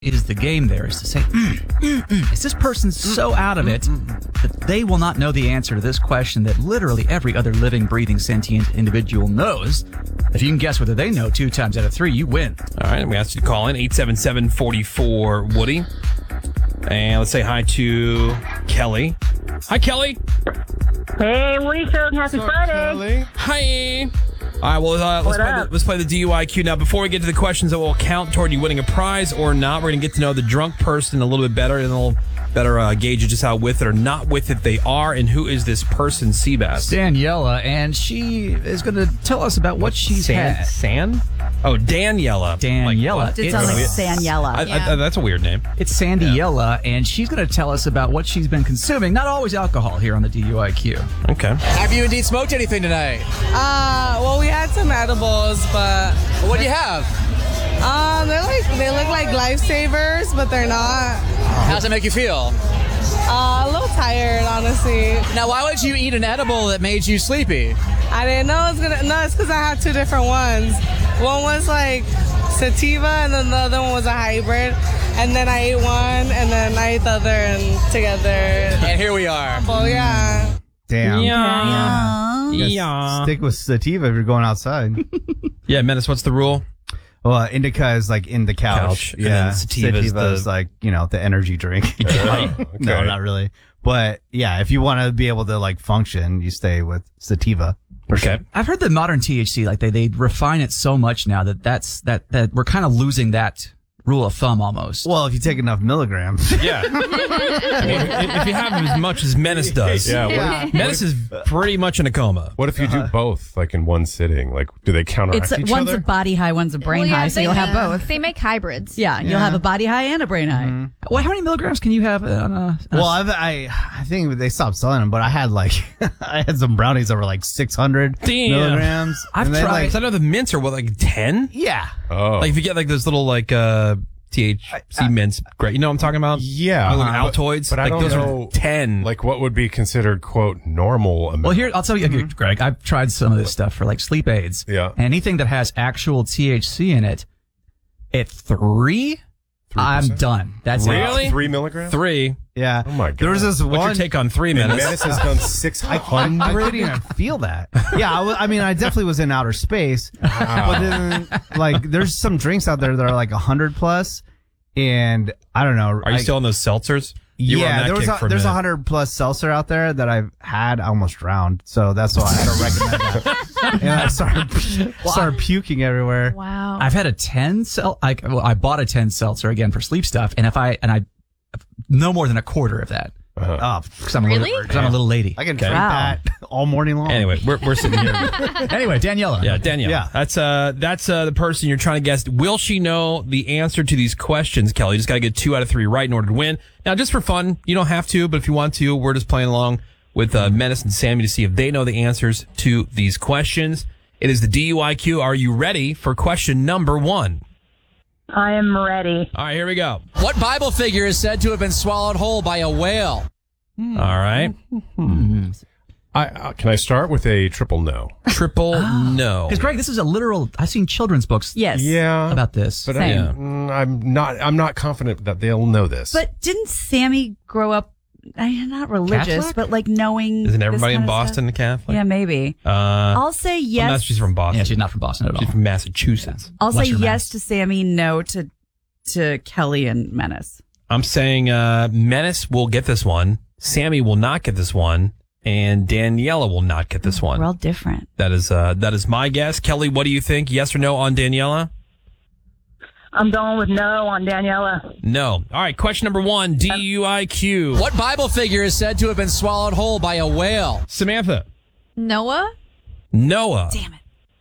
is the game there is to say, is this person so out of it that they will not know the answer to this question that literally every other living, breathing, sentient individual knows? If you can guess whether they know 2 times out of 3, you win. All right, we asked you to call in 877-44-WOODY. And let's say hi to Kelly. Hi, Kelly. Hey, Woody Show. Happy Friday. Hi. All right, well, let's play the DUIQ. Now, before we get to the questions that will count toward you winning a prize or not, we're going to get to know the drunk person a little bit better, and they'll better gauge just how with it or not with it they are, and who is this person, Seabass? Daniela, and she is going to tell us about what she's had. Oh, Daniela. It did sound like Saniela. That's a weird name. It's Sandiella, and she's going to tell us about what she's been consuming. Not always alcohol here on the DUIQ. Okay. Have you indeed smoked anything tonight? Well, we had some edibles, but What do you have? they look like lifesavers, but they're not. How does it make you feel? A little tired, honestly. Now, why would you eat an edible that made you sleepy? I didn't know it was gonna. No, it's because I had 2 different ones. One was like sativa, and then the other one was a hybrid. And then I ate one, and then I ate the other, and together. And here we are. Oh yeah. Damn. Yeah. Stick with sativa if you're going outside. Yeah, Menace, what's the rule? Well, indica is like in the couch. And then sativa is like, the energy drink. No, not really. But yeah, if you want to be able to like function, you stay with sativa. Okay. I've heard that modern THC, like they refine it so much now that we're kind of losing that rule of thumb almost. Well, if you take enough milligrams. Yeah. I mean, if you have as much as Menace does. Yeah. Menace is pretty much in a coma. What if you do both, like in one sitting? Like, do they counteract each One's other? a body high, one's a brain high, so you'll have both. They make hybrids. Yeah, you'll have a body high and a brain high. Well, how many milligrams can you have on a... Well, I think they stopped selling them, but I had I had some brownies that were like 600 milligrams. I've tried. I know the mints are like 10? Yeah. Oh. Like if you get like those little like THC mints, great. You know what I'm talking about? Yeah. Like Altoids. But I don't those know, are 10. Like what would be considered, quote, normal amount? Well, here, I'll tell you, Greg, I've tried some of this stuff for like sleep aids. Yeah. Anything that has actual THC in it, at 3, I'm done. That's Really? it. 3 milligrams? 3. Yeah. Oh my God. There was this What's one. your take on 3 minutes? Menace has done 600. I couldn't even feel that. Yeah, I mean, I definitely was in outer space. But then, like, there's some drinks out there that are like 100 plus, and I don't know. Are you still on those seltzers? You were on Yeah, that there's a 100 plus seltzer out there that I've had. I almost drowned, so that's why I don't recommend that. And I started puking everywhere. Wow. I've had a 10 I bought a 10 seltzer again for sleep stuff, and I no more than a quarter of that. Oh, Because I'm a little lady. I can drink that all morning long. Anyway, we're sitting here. Anyway, Daniela. Yeah, Danielle. Yeah. That's the person you're trying to guess. Will she know the answer to these questions, Kelly? You just got to get 2 out of 3 right in order to win. Now, just for fun, you don't have to, but if you want to, we're just playing along with Menace and Sammy to see if they know the answers to these questions. It is the DUIQ. Are you ready for question number 1? I am ready. All right, here we go. What Bible figure is said to have been swallowed whole by a whale? All right. Can I start with a triple no? Triple no. Because Greg, this is a literal. I've seen children's books. Yes. Yeah. About this. But Same. I'm not confident that they'll know this. But didn't Sammy grow up, not religious, Catholic? but like knowing. Isn't this everybody kind in of stuff? Boston Catholic? Yeah, maybe. I'll say yes. No, she's from Boston. Yeah, she's not from Boston at all. She's from Massachusetts. I'll say Western yes Mass. to Sammy, no to Kelly and Menace. I'm saying Menace will get this one. Sammy will not get this one. And Daniela will not get this one. We're all different. That is my guess. Kelly, what do you think? Yes or no on Daniela? I'm going with no on Daniela. No. All right, question number 1, DUIQ. What Bible figure is said to have been swallowed whole by a whale? Samantha. Noah? Noah. Damn it.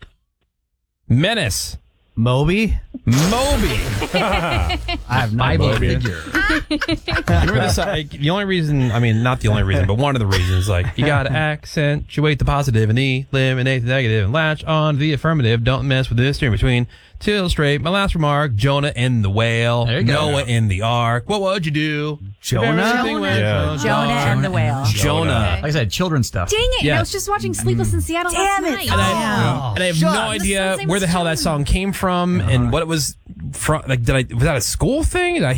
Menace. Moby? Moby. I have no Bible idea. figure. Remember this? The only reason, not the only reason, but one of the reasons, like, you got to accentuate the positive and eliminate the negative and latch on the affirmative. Don't mess with this in between. To illustrate my last remark, Jonah and the whale, There you go. Noah and the ark. What would you do? Jonah? Yeah. Jonah and the whale. Jonah. Like I said, children's stuff. Dang it! Yeah. I was just watching Sleepless in Seattle last night. And I have no idea Same where the as hell that Jonah. song came from and what it was from. Like, was that a school thing? Did I